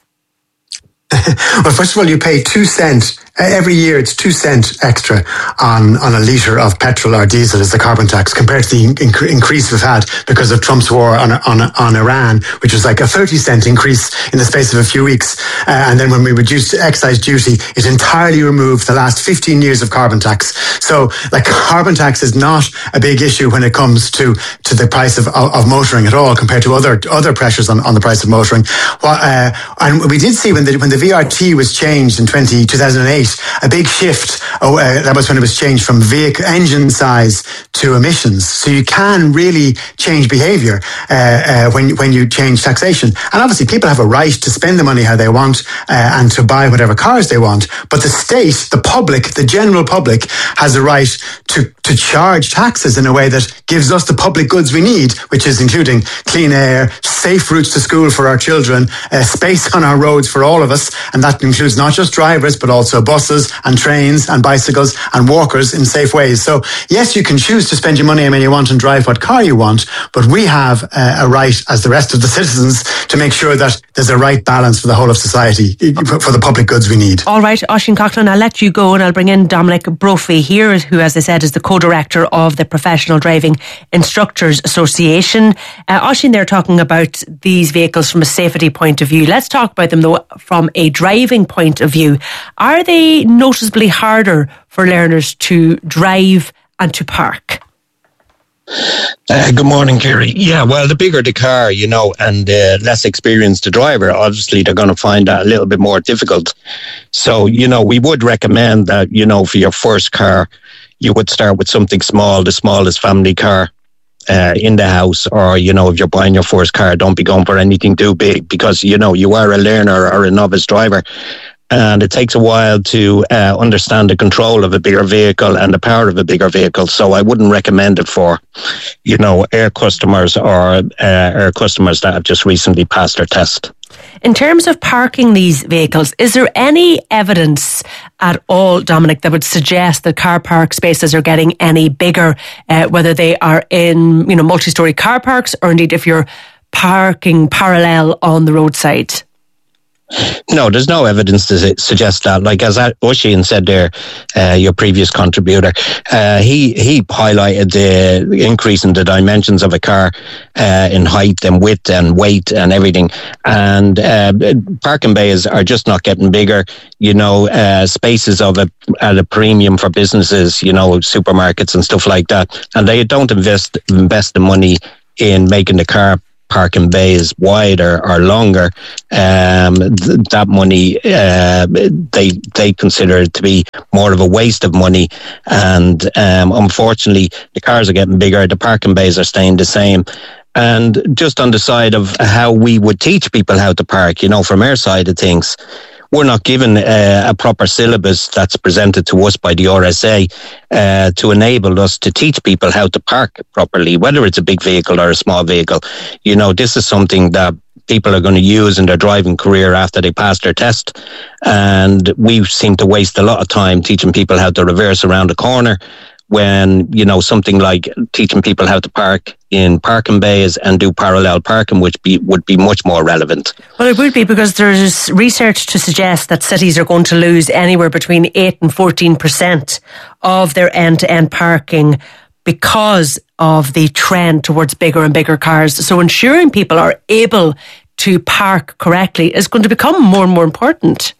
Well, first of all, you pay two cent every year. It's two cent extra on on a litre of petrol or diesel as the carbon tax, compared to the inc- increase we've had because of Trump's war on on on Iran, which was like a thirty cent increase in the space of a few weeks. Uh, and then when we reduced excise duty, it entirely removed the last fifteen years of carbon tax. So, like, carbon tax is not a big issue when it comes to to the price of of, of motoring at all, compared to other other pressures on, on the price of motoring. Well, uh, and we did see when the when the V R T was changed in twenty, two thousand eight, a big shift. Oh, uh, that was when it was changed from vehicle engine size to emissions. So you can really change behaviour uh, uh, when when you change taxation. And obviously, people have a right to spend the money how they want uh, and to buy whatever cars they want. But the state, the public, the general public, has a right to to charge taxes in a way that gives us the public goods we need, which is including clean air, safe routes to school for our children, uh, space on our roads for all of us. And that includes not just drivers, but also buses and trains and bicycles and walkers in safe ways. So yes, you can choose to spend your money when you want and drive what car you want, but we have uh, a right, as the rest of the citizens, to make sure that there's a right balance for the whole of society, for the public goods we need. All right, Oisín Coughlin, I'll let you go and I'll bring in Dominic Brophy here, who, as I said, is the co-director of the Professional Driving Instructors Association. Uh, Oisín, they're talking about these vehicles from a safety point of view. Let's talk about them, though, from a driving point of view. Are they noticeably harder for learners to drive and to park? Uh, good morning, Kerry. Yeah, well, the bigger the car, you know, and uh, less experienced the driver, obviously they're going to find that a little bit more difficult. So, you know, we would recommend that, you know, for your first car, you would start with something small, the smallest family car uh, in the house. Or, you know, if you're buying your first car, don't be going for anything too big because, you know, you are a learner or a novice driver. And it takes a while to uh, understand the control of a bigger vehicle and the power of a bigger vehicle. So I wouldn't recommend it for, you know, air customers or uh, air customers that have just recently passed their test. In terms of parking these vehicles, is there any evidence at all, Dominic, that would suggest that car park spaces are getting any bigger, uh, whether they are in, you know, multi-storey car parks or indeed if you're parking parallel on the roadside? No, there's no evidence to suggest that. Like as Oisin said there, uh, your previous contributor, uh, he he highlighted the increase in the dimensions of a car uh, in height and width and weight and everything. And uh, parking bays are just not getting bigger. You know, uh, spaces of a at a premium for businesses, you know, supermarkets and stuff like that. And they don't invest invest the money in making the car parking bays wider or longer. Um, th- that money uh, they they consider it to be more of a waste of money, and um, unfortunately the cars are getting bigger, the parking bays are staying the same. And just on the side of how we would teach people how to park, you know, from our side of things, we're not given uh, a proper syllabus that's presented to us by the R S A uh, to enable us to teach people how to park properly, whether it's a big vehicle or a small vehicle. You know, this is something that people are going to use in their driving career after they pass their test. And we seem to waste a lot of time teaching people how to reverse around a corner, when, you know, something like teaching people how to park in parking bays and do parallel parking, which be, would be much more relevant. Well, it would be, because there's research to suggest that cities are going to lose anywhere between eight and fourteen percent of their end-to-end parking because of the trend towards bigger and bigger cars. So ensuring people are able to park correctly is going to become more and more important.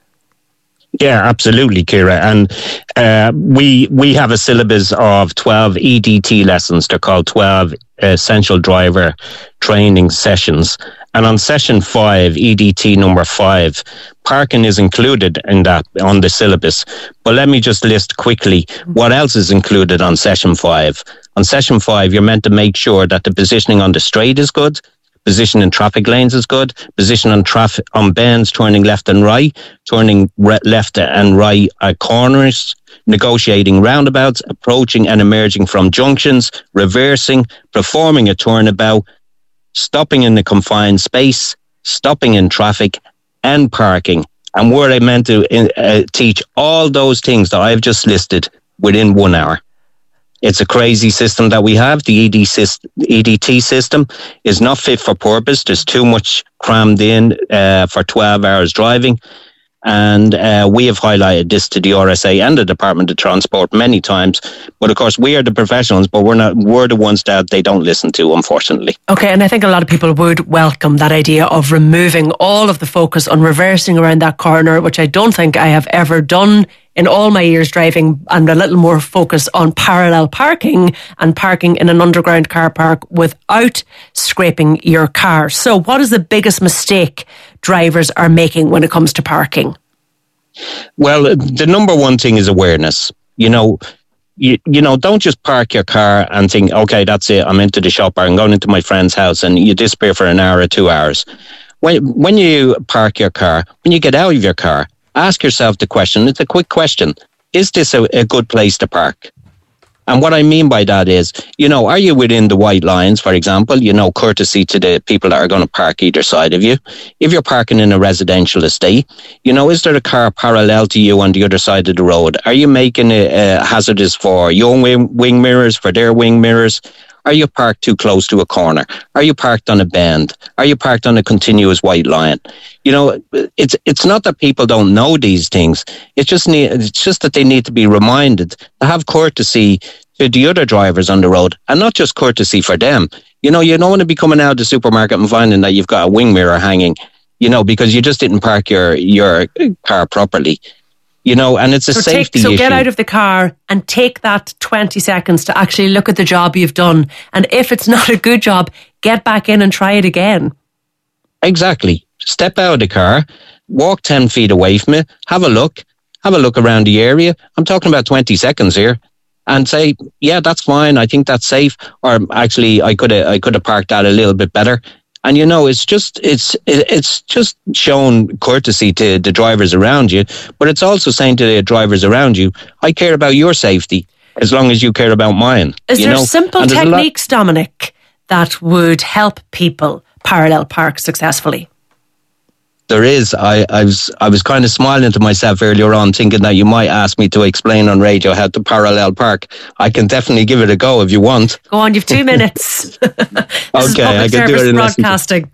Yeah, absolutely, Ciara. And uh, we we have a syllabus of twelve E D T lessons. They're called twelve Essential Driver Training Sessions. And on session five, E D T number five, parking is included in that on the syllabus. But let me just list quickly what else is included on session five. On session five, you're meant to make sure that the positioning on the straight is good, position in traffic lanes is good, position on traffic on bends, turning left and right, turning re- left and right at corners, negotiating roundabouts, approaching and emerging from junctions, reversing, performing a turnabout, stopping in the confined space, stopping in traffic, and parking. And we're meant to uh, teach all those things that I've just listed within one hour. It's a crazy system that we have. The E D T system is not fit for purpose. There's too much crammed in uh, for twelve hours driving. And uh, we have highlighted this to the R S A and the Department of Transport many times. But of course, we are the professionals, but we're not. We're the ones that they don't listen to, unfortunately. Okay, and I think a lot of people would welcome that idea of removing all of the focus on reversing around that corner, which I don't think I have ever done in all my years driving, and a little more focus on parallel parking and parking in an underground car park without scraping your car. So what is the biggest mistake drivers are making when it comes to parking? Well, the number one thing is awareness. You know, you, you know, don't just park your car and think, okay, that's it, I'm into the shop, or I'm going into my friend's house, and you disappear for an hour or two hours. When, when you park your car, when you get out of your car, ask yourself the question, it's a quick question, is this a, a good place to park? And what I mean by that is, you know, are you within the white lines, for example, you know, courtesy to the people that are going to park either side of you? If you're parking in a residential estate, you know, is there a car parallel to you on the other side of the road? Are you making it uh, hazardous for your wing, wing mirrors, for their wing mirrors? Are you parked too close to a corner? Are you parked on a bend? Are you parked on a continuous white line? You know, it's it's not that people don't know these things. It's just need, it's just that they need to be reminded to have courtesy to the other drivers on the road, and not just courtesy for them. You know, you don't want to be coming out of the supermarket and finding that you've got a wing mirror hanging, you know, because you just didn't park your, your car properly. You know, and it's a so safety take, so issue. So get out of the car and take that twenty seconds to actually look at the job you've done. And if it's not a good job, get back in and try it again. Exactly. Step out of the car, walk ten feet away from it, have a look, have a look around the area. I'm talking about twenty seconds here. And say, yeah, that's fine. I think that's safe. Or actually, I could have, I could have parked that a little bit better. And you know, it's just, it's, it's just shown courtesy to the drivers around you. But it's also saying to the drivers around you, I care about your safety as long as you care about mine. Is you there know? simple techniques, lot- Dominic, that would help people parallel park successfully? There is. I, I was I was kind of smiling to myself earlier on, thinking that you might ask me to explain on radio how to parallel park. I can definitely give it a go if you want. Go on, you've two minutes. Okay, I can do it in broadcasting.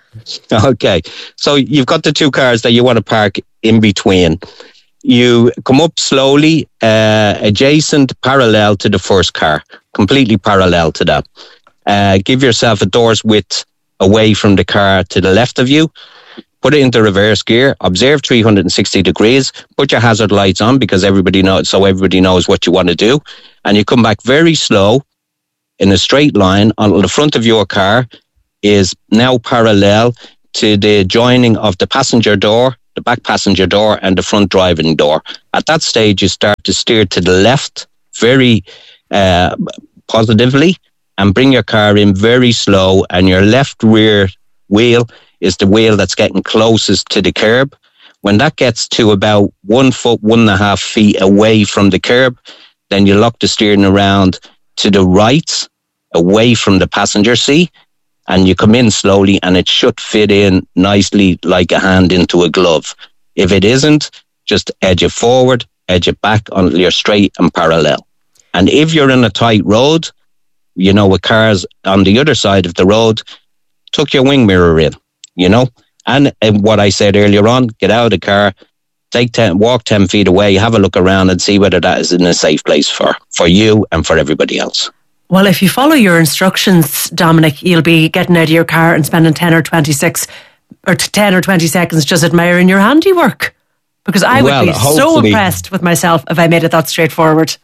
Okay, so you've got the two cars that you want to park in between. You come up slowly, uh, adjacent, parallel to the first car, completely parallel to that. Uh, give yourself a door's width away from the car to the left of you. Put it into reverse gear, observe three hundred sixty degrees, put your hazard lights on because everybody knows, so everybody knows what you want to do. And you come back very slow in a straight line until the front of your car is now parallel to the joining of the passenger door, the back passenger door and the front driving door. At that stage, you start to steer to the left very uh, positively and bring your car in very slow, and your left rear wheel is the wheel that's getting closest to the curb. When that gets to about one foot, one and a half feet away from the curb, then you lock the steering around to the right, away from the passenger seat, and you come in slowly, and it should fit in nicely like a hand into a glove. If it isn't, just edge it forward, edge it back until you're straight and parallel. And if you're in a tight road, you know, with cars on the other side of the road, tuck your wing mirror in. You know, and, and what I said earlier on, get out of the car, take ten, walk ten feet away, have a look around and see whether that is in a safe place for, for you and for everybody else. Well, if you follow your instructions, Dominic, you'll be getting out of your car and spending ten or twenty-six or ten or twenty seconds just admiring your handiwork. Because I would well, be so impressed with myself if I made it that straightforward.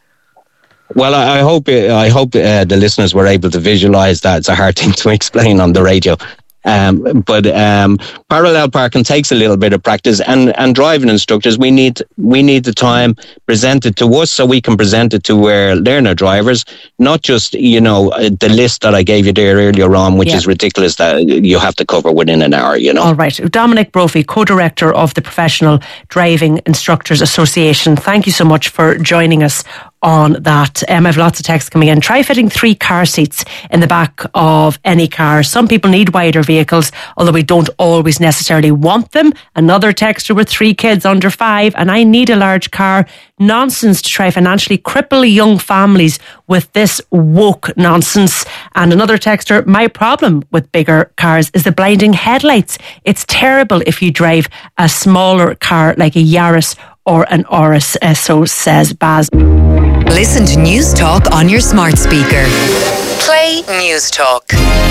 Well, I, I hope I hope uh, the listeners were able to visualise that. It's a hard thing to explain on the radio. Um, but um, parallel parking takes a little bit of practice, and, and driving instructors, we need we need the time presented to us so we can present it to our learner drivers, not just, you know, the list that I gave you there earlier on, which yeah. is ridiculous that you have to cover within an hour, you know. All right. Dominic Brophy, co-director of the Professional Driving Instructors Association, thank you so much for joining us on that. Um, I have lots of texts coming in. Try fitting three car seats in the back of any car. Some people need wider vehicles, although we don't always necessarily want them. Another texter with three kids under five, and I need a large car. Nonsense to try financially cripple young families with this woke nonsense. And another texter, my problem with bigger cars is the blinding headlights. It's terrible if you drive a smaller car like a Yaris or an Auris, uh, so says Baz. Listen to News Talk on your smart speaker. Play News Talk.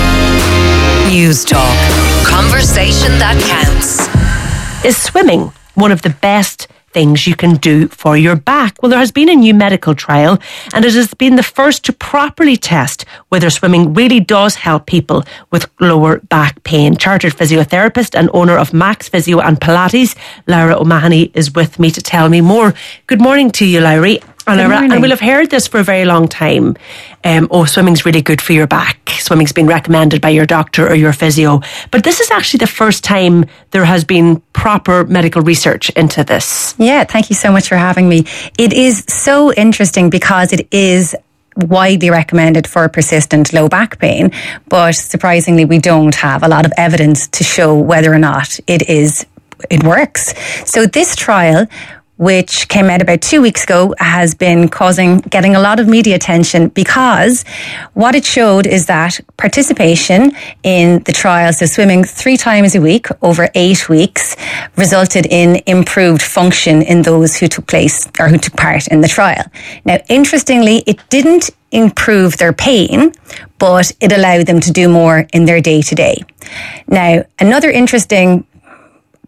News Talk. Conversation that counts. Is swimming one of the best things you can do for your back? Well, there has been a new medical trial, and it has been the first to properly test whether swimming really does help people with lower back pain. Chartered physiotherapist and owner of Max Physio and Pilates, Laura O'Mahony, is with me to tell me more. Good morning to you, Laura. And, Laura, and we'll have heard this for a very long time. Um, oh, swimming's really good for your back. Swimming's been recommended by your doctor or your physio. But this is actually the first time there has been proper medical research into this. Yeah, thank you so much for having me. It is so interesting because it is widely recommended for persistent low back pain, but surprisingly we don't have a lot of evidence to show whether or not it is it works. So this trial, which came out about two weeks ago, has been causing, getting a lot of media attention because what it showed is that participation in the trial, so swimming three times a week over eight weeks, resulted in improved function in those who took place or who took part in the trial. Now, interestingly, it didn't improve their pain, but it allowed them to do more in their day to day. Now, another interesting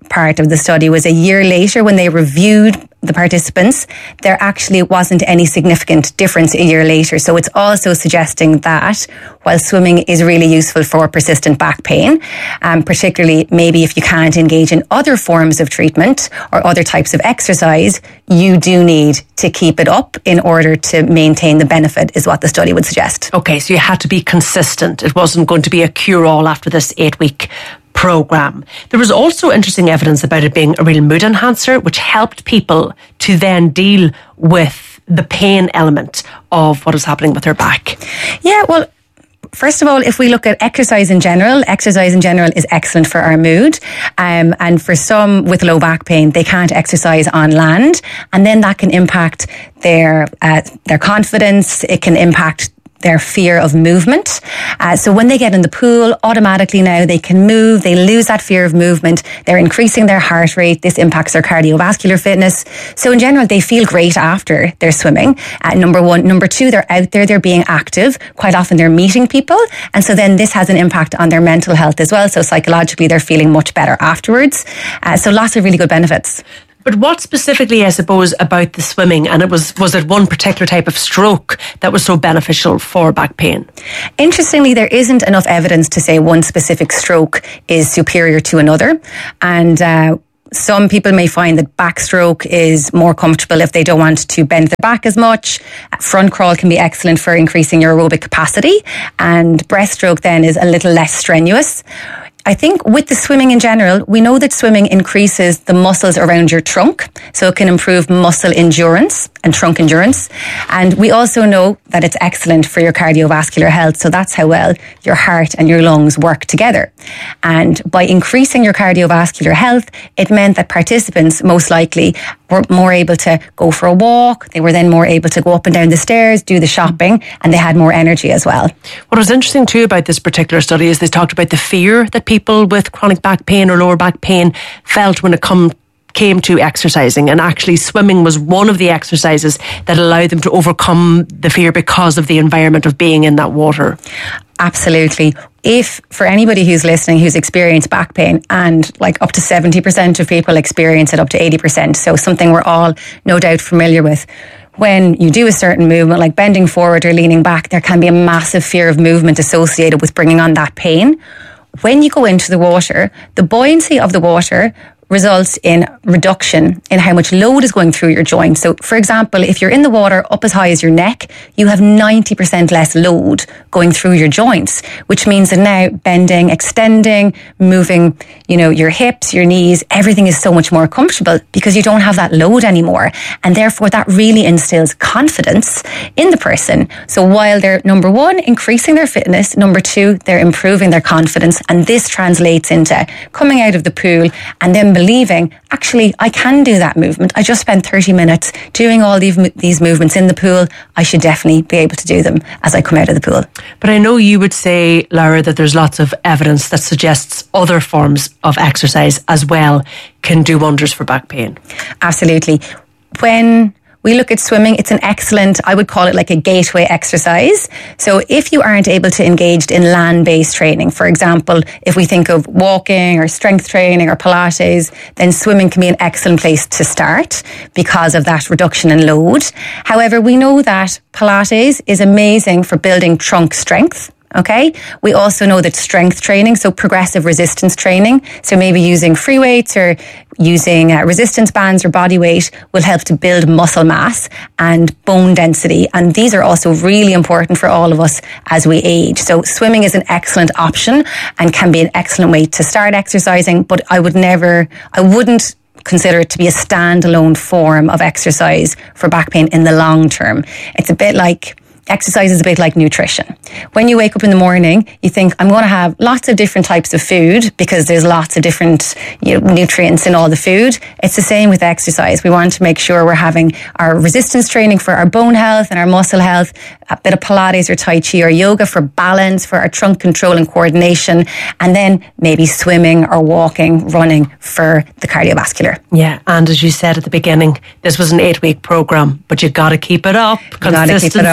part of the study was a year later when they reviewed the participants, there actually wasn't any significant difference a year later. So it's also suggesting that while swimming is really useful for persistent back pain, um, particularly maybe if you can't engage in other forms of treatment or other types of exercise, you do need to keep it up in order to maintain the benefit, is what the study would suggest. Okay, so you had to be consistent. It wasn't going to be a cure-all after this eight-week program. There was also interesting evidence about it being a real mood enhancer, which helped people to then deal with the pain element of what is happening with their back. Yeah, well, first of all, if we look at exercise in general, exercise in general is excellent for our mood. Um, and for some with low back pain, they can't exercise on land. And then that can impact their uh, their confidence. It can impact their fear of movement. Uh, so when they get in the pool, automatically now they can move, they lose that fear of movement, they're increasing their heart rate, this impacts their cardiovascular fitness. So in general, they feel great after they're swimming. Uh, number one. Number two, they're out there, they're being active. Quite often they're meeting people. And so then this has an impact on their mental health as well. So psychologically, they're feeling much better afterwards. Uh, so lots of really good benefits. But what specifically, I suppose, about the swimming, and it was was it one particular type of stroke that was so beneficial for back pain? Interestingly, there isn't enough evidence to say one specific stroke is superior to another. And uh, some people may find that backstroke is more comfortable if they don't want to bend their back as much. Front crawl can be excellent for increasing your aerobic capacity. And breaststroke then is a little less strenuous. I think with the swimming in general, we know that swimming increases the muscles around your trunk, so it can improve muscle endurance and trunk endurance. And we also know that it's excellent for your cardiovascular health, so that's how well your heart and your lungs work together. And by increasing your cardiovascular health, it meant that participants most likely were more able to go for a walk. They were then more able to go up and down the stairs, do the shopping, and they had more energy as well. What was interesting too about this particular study is they talked about the fear that people with chronic back pain or lower back pain felt when it come, came to exercising, and actually swimming was one of the exercises that allowed them to overcome the fear because of the environment of being in that water. Absolutely. If for anybody who's listening who's experienced back pain, and like up to seventy percent of people experience it, up to eighty percent, so something we're all no doubt familiar with. When you do a certain movement like bending forward or leaning back, there can be a massive fear of movement associated with bringing on that pain. When you go into the water, the buoyancy of the water results in reduction in how much load is going through your joint. So, for example, if you're in the water up as high as your neck, you have ninety percent less load going through your joints, which means that now bending, extending, moving, you know, your hips, your knees, everything is so much more comfortable because you don't have that load anymore. And therefore, that really instills confidence in the person. So while they're, number one, increasing their fitness, number two, they're improving their confidence. And this translates into coming out of the pool and then believing, actually, I can do that movement. I just spent thirty minutes doing all these, these movements in the pool. I should definitely be able to do them as I come out of the pool. But I know you would say, Laura, that there's lots of evidence that suggests other forms of exercise as well can do wonders for back pain. Absolutely. When we look at swimming, it's an excellent, I would call it like a gateway exercise. So if you aren't able to engage in land-based training, for example, if we think of walking or strength training or Pilates, then swimming can be an excellent place to start because of that reduction in load. However, we know that Pilates is amazing for building trunk strength. Okay. We also know that strength training, so progressive resistance training, so maybe using free weights or using uh, resistance bands or body weight will help to build muscle mass and bone density. And these are also really important for all of us as we age. So swimming is an excellent option and can be an excellent way to start exercising, but I would never, I wouldn't consider it to be a standalone form of exercise for back pain in the long term. It's a bit like exercise is a bit like nutrition. When you wake up in the morning, you think, I'm going to have lots of different types of food because there's lots of different, you know, nutrients in all the food. It's the same with exercise. We want to make sure we're having our resistance training for our bone health and our muscle health, a bit of Pilates or Tai Chi or yoga for balance, for our trunk control and coordination, and then maybe swimming or walking, running for the cardiovascular. Yeah, and as you said at the beginning, this was an eight-week programme, but you got to keep it up. You got to keep it up.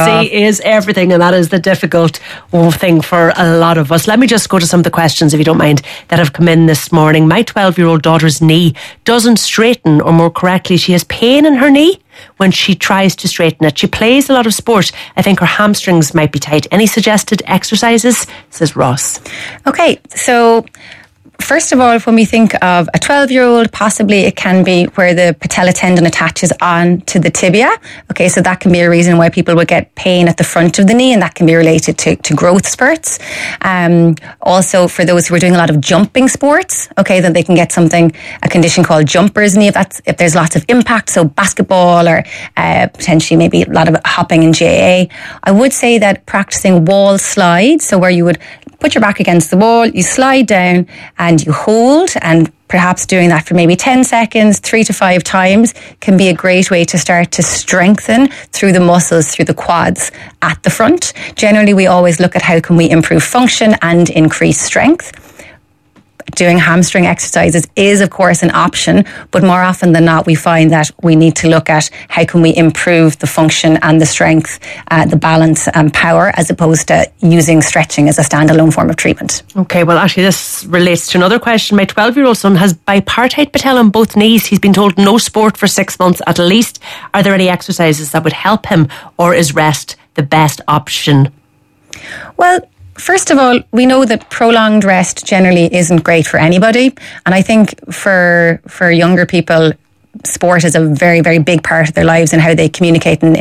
is everything, and that is the difficult thing for a lot of us. Let me just go to some of the questions, if you don't mind, that have come in this morning. My twelve-year-old daughter's knee doesn't straighten, or more correctly, she has pain in her knee when she tries to straighten it. She plays a lot of sport. I think her hamstrings might be tight. Any suggested exercises? Says Ross. Okay, so first of all, when we think of a twelve-year-old, possibly it can be where the patella tendon attaches on to the tibia. Okay, so that can be a reason why people would get pain at the front of the knee, and that can be related to, to growth spurts. Um, also, for those who are doing a lot of jumping sports, okay, then they can get something, a condition called jumper's knee, if, that's, if there's lots of impact, so basketball or uh, potentially maybe a lot of hopping in J A. I would say that practicing wall slides, so where you would put your back against the wall, you slide down and you hold, and perhaps doing that for maybe ten seconds, three to five times, can be a great way to start to strengthen through the muscles, through the quads at the front. Generally, we always look at how can we improve function and increase strength. Doing hamstring exercises is, of course, an option, but more often than not, we find that we need to look at how can we improve the function and the strength, uh, the balance and power, as opposed to using stretching as a standalone form of treatment. Okay, well, actually, this relates to another question. My twelve-year-old son has bipartite patella on both knees. He's been told no sport for six months at least. Are there any exercises that would help him, or is rest the best option? Well, first of all, we know that prolonged rest generally isn't great for anybody. And I think for for younger people, sport is a very, very big part of their lives and how they communicate and